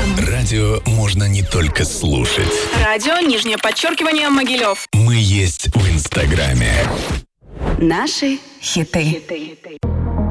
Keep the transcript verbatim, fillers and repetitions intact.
Радио можно не только слушать. Радио, нижнее подчеркивание, Могилев. Мы есть в Инстаграме. Наши хиты.